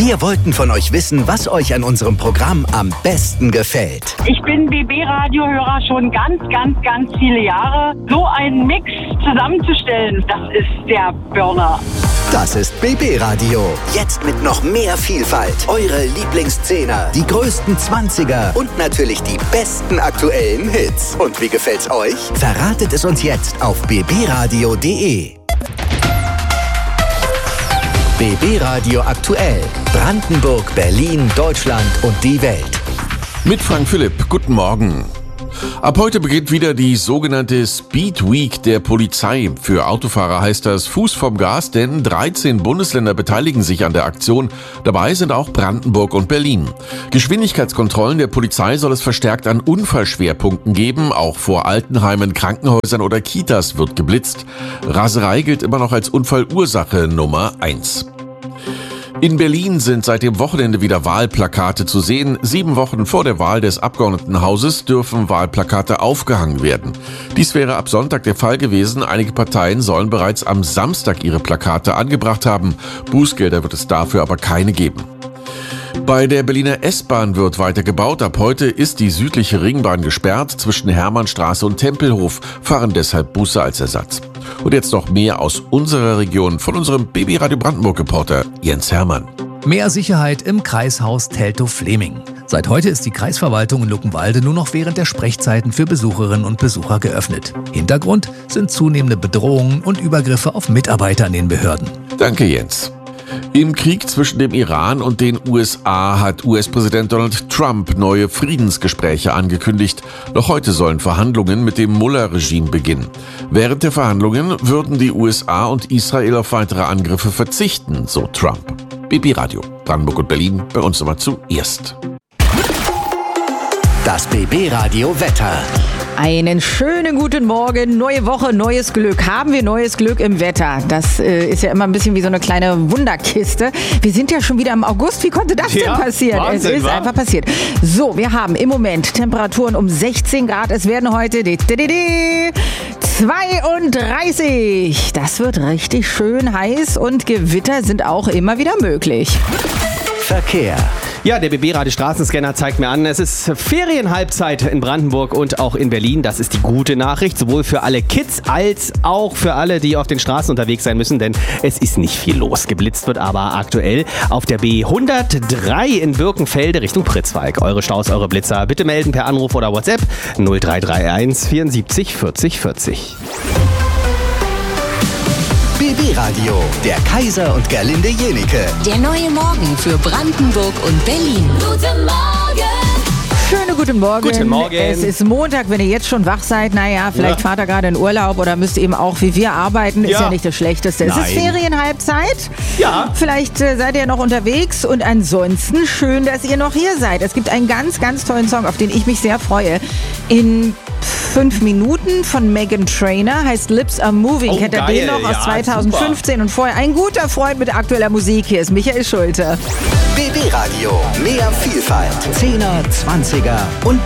Wir wollten von euch wissen, was euch an unserem Programm am besten gefällt. Ich bin BB-Radio-Hörer schon ganz viele Jahre. So einen Mix zusammenzustellen, das ist der Burner. Das ist BB Radio. Jetzt mit noch mehr Vielfalt. Eure Lieblingsszene, die größten 20er und natürlich die besten aktuellen Hits. Und wie gefällt's euch? Verratet es uns jetzt auf bbradio.de. BB Radio aktuell. Brandenburg, Berlin, Deutschland und die Welt. Mit Frank Philipp. Guten Morgen. Ab heute beginnt wieder die sogenannte Speed Week der Polizei. Für Autofahrer heißt das Fuß vom Gas, denn 13 Bundesländer beteiligen sich an der Aktion. Dabei sind auch Brandenburg und Berlin. Geschwindigkeitskontrollen der Polizei soll es verstärkt an Unfallschwerpunkten geben. Auch vor Altenheimen, Krankenhäusern oder Kitas wird geblitzt. Raserei gilt immer noch als Unfallursache Nummer 1. In Berlin sind seit dem Wochenende wieder Wahlplakate zu sehen. 7 Wochen vor der Wahl des Abgeordnetenhauses dürfen Wahlplakate aufgehangen werden. Dies wäre ab Sonntag der Fall gewesen. Einige Parteien sollen bereits am Samstag ihre Plakate angebracht haben. Bußgelder wird es dafür aber keine geben. Bei der Berliner S-Bahn wird weiter gebaut. Ab heute ist die südliche Ringbahn gesperrt. Zwischen Hermannstraße und Tempelhof fahren deshalb Busse als Ersatz. Und jetzt noch mehr aus unserer Region von unserem BB Radio Brandenburg-Reporter Jens Hermann. Mehr Sicherheit im Kreishaus Teltow-Fleming. Seit heute ist die Kreisverwaltung in Luckenwalde nur noch während der Sprechzeiten für Besucherinnen und Besucher geöffnet. Hintergrund sind zunehmende Bedrohungen und Übergriffe auf Mitarbeiter in den Behörden. Danke, Jens. Im Krieg zwischen dem Iran und den USA hat US-Präsident Donald Trump neue Friedensgespräche angekündigt. Noch heute sollen Verhandlungen mit dem Mullah-Regime beginnen. Während der Verhandlungen würden die USA und Israel auf weitere Angriffe verzichten, so Trump. BB Radio, Brandenburg und Berlin, bei uns aber zuerst. Das BB Radio Wetter. Einen schönen guten Morgen, neue Woche, neues Glück. Haben wir neues Glück im Wetter? Das ist ja immer ein bisschen wie so eine kleine Wunderkiste. Wir sind ja schon wieder im August. Wie konnte das denn passieren? Wahnsinn, es ist einfach passiert. So, wir haben im Moment Temperaturen um 16 Grad. Es werden heute 32. Das wird richtig schön heiß und Gewitter sind auch immer wieder möglich. Verkehr. Ja, der BB-Radio Straßenscanner zeigt mir an, es ist Ferienhalbzeit in Brandenburg und auch in Berlin. Das ist die gute Nachricht, sowohl für alle Kids als auch für alle, die auf den Straßen unterwegs sein müssen, denn es ist nicht viel los. Geblitzt wird aber aktuell auf der B103 in Birkenfelde Richtung Pritzwalk. Eure Staus, eure Blitzer bitte melden per Anruf oder WhatsApp 0331 74 40 40. BB Radio, der Kaiser und Gerlinde Jenike. Der neue Morgen für Brandenburg und Berlin. Guten Morgen! Schönen guten Morgen. Guten Morgen. Es ist Montag, wenn ihr jetzt schon wach seid. Naja, vielleicht fahrt ihr gerade in Urlaub oder müsst eben auch wie wir arbeiten. Ist ja nicht das Schlechteste. Es ist Ferienhalbzeit. Ja. Vielleicht seid ihr noch unterwegs und ansonsten schön, dass ihr noch hier seid. Es gibt einen ganz tollen Song, auf den ich mich sehr freue. In 5 Minuten von Meghan Trainor, heißt Lips Are Moving. Kennt ihr den noch aus 2015? Super. Und vorher ein guter Freund mit aktueller Musik. Hier ist Michael Schulte. BB Radio, mehr Vielfalt. 10er, 20er und